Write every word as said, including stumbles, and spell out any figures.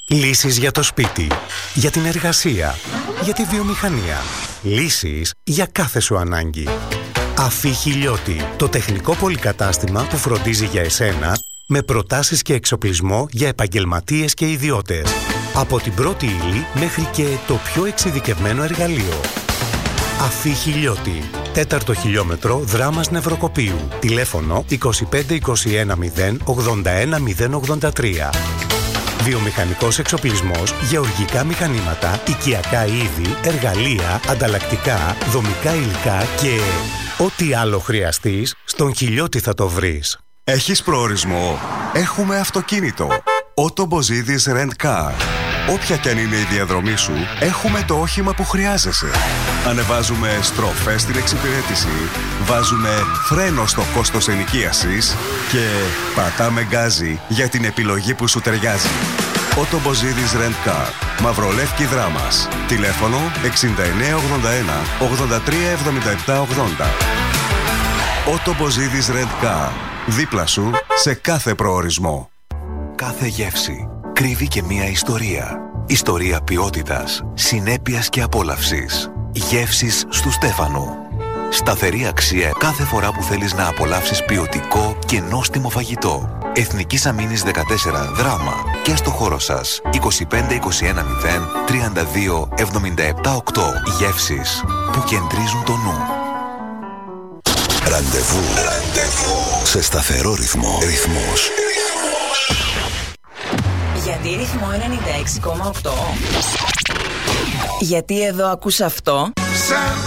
Λύσεις για το σπίτι, για την εργασία, για τη βιομηχανία. Λύσεις για κάθε σου ανάγκη. Αφή Χιλιώτη, το τεχνικό πολυκατάστημα που φροντίζει για εσένα, με προτάσεις και εξοπλισμό για επαγγελματίες και ιδιώτες. Από την πρώτη ύλη μέχρι και το πιο εξειδικευμένο εργαλείο. Αφή Χιλιώτη, τέταρτο χιλιόμετρο Δράμας Νευροκοπείου. Τηλέφωνο είκοσι πέντε είκοσι ένα μηδέν ογδόντα ένα μηδέν ογδόντα τρία. Βιομηχανικός εξοπλισμός, γεωργικά μηχανήματα, οικιακά είδη, εργαλεία, ανταλλακτικά, δομικά υλικά και ό,τι άλλο χρειαστείς, στον Χιλιώτη θα το βρεις. Έχεις προορισμό? Έχουμε αυτοκίνητο. Ότο Μποζίδης Rent Car. Όποια κι αν είναι η διαδρομή σου, έχουμε το όχημα που χρειάζεσαι. Ανεβάζουμε στροφές στην εξυπηρέτηση, βάζουμε φρένο στο κόστος ενοικίασης και πατάμε γκάζι για την επιλογή που σου ταιριάζει. Ότο Μποζίδης Rent Car. Μαυρολεύκη Δράμας. Τηλέφωνο εξήντα εννέα ογδόντα ένα ογδόντα τρία εβδομήντα επτά ογδόντα. Ότο Μποζίδης Rent Car. Δίπλα σου σε κάθε προορισμό. Κάθε γεύση κρύβει και μία ιστορία. Ιστορία ποιότητας, συνέπειας και απόλαυσης. Γεύσεις στου Στέφανου. Σταθερή αξία κάθε φορά που θέλεις να απολαύσεις ποιοτικό και νόστιμο φαγητό. Εθνικής Αμήνης δεκατέσσερα Δράμα και στο χώρο σας είκοσι πέντε είκοσι ένα μηδέν τριάντα δύο εβδομήντα επτά οκτώ. Γεύσεις που κεντρίζουν το νου. Ραντεβού. Ραντεβού. Σε σταθερό ρυθμό. Ρυθμός. Γιατί ρυθμό ενενήντα έξι κόμμα οκτώ. Γιατί εδώ ακούς αυτό.